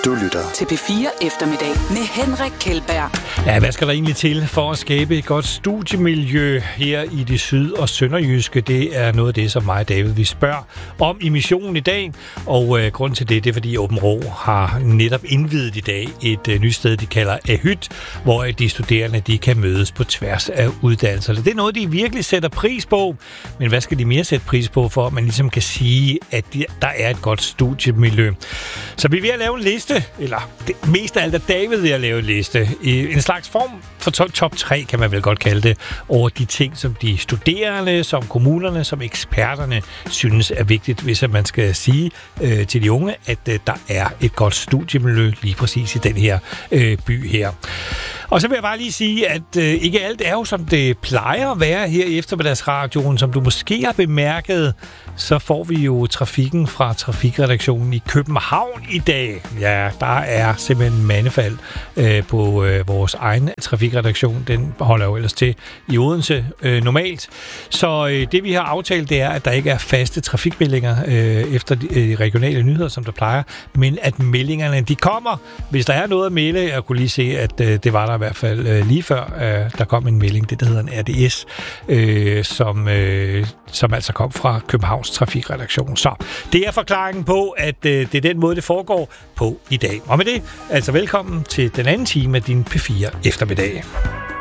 Du lytter til P4 Eftermiddag med Henrik Kjeldberg. Ja, hvad skal der egentlig til for at skabe et godt studiemiljø her i det syd- og sønderjyske? Det er noget af det, som mig og David vi spørger om i missionen i dag. Og grunden til det er, fordi Aabenraa har netop indviet i dag et nyt sted, de kalder Ahyt, hvor de studerende de kan mødes på tværs af uddannelser. Det er noget, de virkelig sætter pris på. Men hvad skal de mere sætte pris på, for at man ligesom kan sige, at der er et godt studiemiljø? Så vi er ved at lave en liste, eller mest af alt er David ved at lave en liste. En slags form for top 3, kan man vel godt kalde det, over de ting, som de studerende, som kommunerne, som eksperterne synes er vigtigt, hvis man skal sige til de unge, at der er et godt studiemiljø lige præcis i den her by her. Og så vil jeg bare lige sige, at ikke alt er jo, som det plejer at være her i eftermiddagsradioen. Som du måske har bemærket, så får vi jo trafikken fra trafikredaktionen i København i dag. Ja, der er simpelthen mandefald på vores egen trafikredaktion. Den holder jo ellers til i Odense normalt. Så det vi har aftalt, det er, at der ikke er faste trafikmeldinger efter de regionale nyheder, som der plejer. Men at meldingerne, de kommer. Hvis der er noget at melde, jeg kunne lige se, at det var der i hvert fald lige før, der kom en melding, det der hedder en RDS, som altså kom fra Københavns trafikredaktion. Så det er forklaringen på, at det er den måde, det foregår på i dag. Og med det, altså velkommen til den anden time af din P4 Eftermiddag.